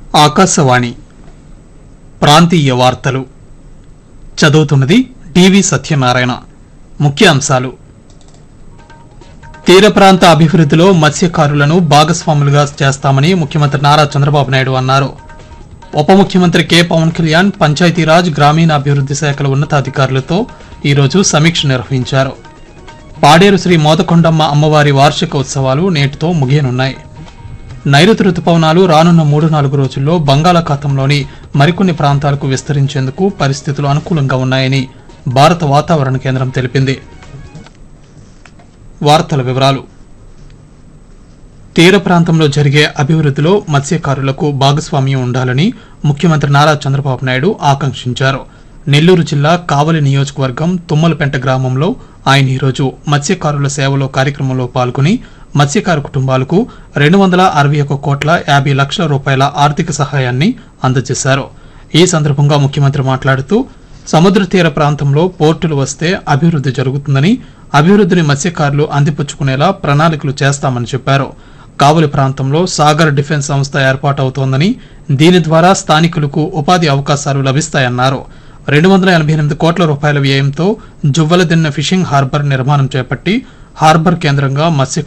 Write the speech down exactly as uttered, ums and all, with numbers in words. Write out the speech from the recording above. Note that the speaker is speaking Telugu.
ఆకాశవాణి ప్రాంతీయ వార్తలు చదువుతున్నది టీవీ సత్యనారాయణ. ముఖ్యాంశాలు: తీర ప్రాంత అభివృద్ధిలో మత్స్యకారులను భాగస్వాములుగా చేస్తామని ముఖ్యమంత్రి నారా చంద్రబాబు నాయుడు అన్నారు. ఉప ముఖ్యమంత్రి కె పవన్ కళ్యాణ్ పంచాయతీరాజ్ గ్రామీణాభివృద్ది శాఖల ఉన్నతాధికారులతో ఈరోజు సమీక్ష నిర్వహించారు. పాడేరు శ్రీ మోదకొండమ్మ అమ్మవారి వార్షిక ఉత్సవాలు నేటితో ముగియనున్నాయి. నైరుతి రుతుపవనాలు రానున్న మూడు నాలుగు రోజుల్లో బంగాళాఖాతంలోని మరికొన్ని ప్రాంతాలకు విస్తరించేందుకు పరిస్థితులు అనుకూలంగా ఉన్నాయని భారత వాతావరణ కేంద్రం తెలిపింది. వార్తల వివరాలు: తీర ప్రాంతంలో జరిగే అభివృద్ధిలో మత్స్యకారులకు భాగస్వామ్యం ఉండాలని ముఖ్యమంత్రి నారా చంద్రబాబు నాయుడు ఆకాంక్షించారు. నెల్లూరు జిల్లా కావలి నియోజకవర్గం తుమ్మలపెంట గ్రామంలో ఆయన ఈరోజు మత్స్యకారుల సేవలో కార్యక్రమంలో పాల్గొని మత్స్యకారు కుటుంబాలకు రెండు వందల అరవై ఒక కోట్ల యాభై లక్షల రూపాయల ఆర్థిక సహాయాన్ని అందజేశారు. ఈ సందర్భంగా ముఖ్యమంత్రి మాట్లాడుతూ సముద్ర తీర ప్రాంతంలో పోర్టులు వస్తే అభివృద్ధి జరుగుతుందని, అభివృద్ధిని మత్స్యకారులు అందిపుచ్చుకునేలా ప్రణాళికలు చేస్తామని చెప్పారు. కావలి ప్రాంతంలో సాగర్ డిఫెన్స్ సంస్థ ఏర్పాటవుతోందని, దీని ద్వారా స్థానికులకు ఉపాధి అవకాశాలు లభిస్తాయన్నారు. రెండు వందల ఎనభై ఎనిమిది కోట్ల రూపాయల వ్యయంతో జువ్వలదిన్నె ఫిషింగ్ హార్బర్ నిర్మాణం చేపట్టి హార్బర్ కేంద్రంగా మత్స్య